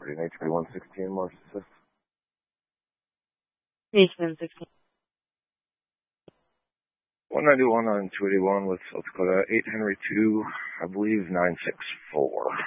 property, an H3116, Morris Assist. H116. 191 on 281 with South Dakota, 8 Henry 2, I believe 964.